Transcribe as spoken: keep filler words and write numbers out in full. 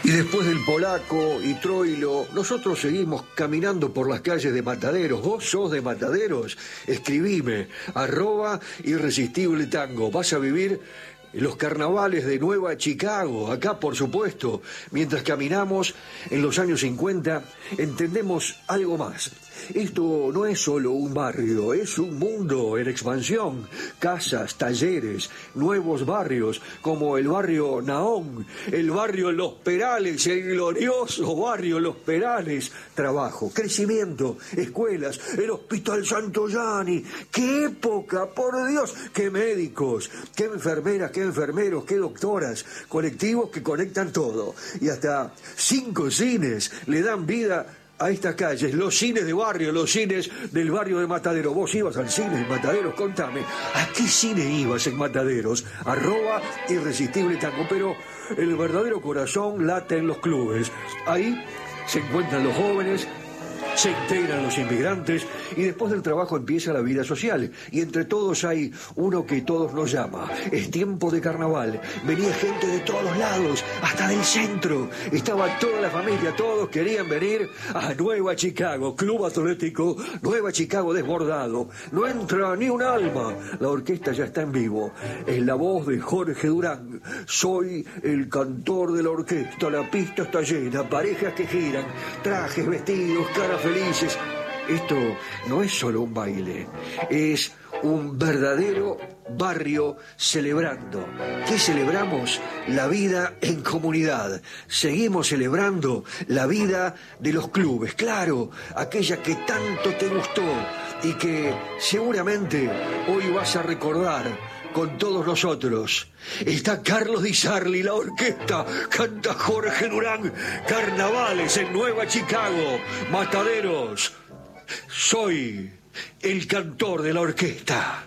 Y después del Polaco y Troilo, nosotros seguimos caminando por las calles de Mataderos. ¿Vos sos de Mataderos? Escribime, arroba Irresistible Tango. Vas a vivir los carnavales de Nueva Chicago, acá por supuesto. Mientras caminamos en los años cincuenta, entendemos algo más. Esto no es solo un barrio, es un mundo en expansión. Casas, talleres, nuevos barrios, como el barrio Nahón, el barrio Los Perales, el glorioso barrio Los Perales. Trabajo, crecimiento, escuelas, el Hospital Santoyani. ¡Qué época, por Dios! ¡Qué médicos, qué enfermeras, qué enfermeros, qué doctoras! Colectivos que conectan todo. Y hasta cinco cines le dan vida a estas calles, los cines de barrio, los cines del barrio de Mataderos. ¿Vos ibas al cine en Mataderos? Contame, ¿a qué cine ibas en Mataderos? Arroba Irresistible Tango. Pero el verdadero corazón late en los clubes. Ahí se encuentran los jóvenes, se integran los inmigrantes y después del trabajo empieza la vida social. Y entre todos hay uno que todos nos llama. Es tiempo de carnaval. Venía gente de todos lados, hasta del centro. Estaba toda la familia, todos querían venir a Nueva Chicago. Club Atlético Nueva Chicago desbordado. No entra ni un alma. La orquesta ya está en vivo. Es la voz de Jorge Durán. Soy el cantor de la orquesta. La pista está llena, parejas que giran, trajes, vestidos, caras felices. Esto no es solo un baile, es un verdadero barrio celebrando. ¿Qué celebramos? La vida en comunidad. Seguimos celebrando la vida de los clubes, claro, aquella que tanto te gustó y que seguramente hoy vas a recordar con todos nosotros. Está Carlos Di Sarli, la orquesta, canta Jorge Durán, carnavales en Nueva Chicago, Mataderos. Soy el cantor de la orquesta.